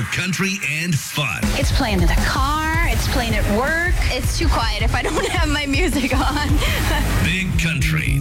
for country and fun. It's playing in the car. It's playing at work. It's too quiet if I don't have my music on. Big Country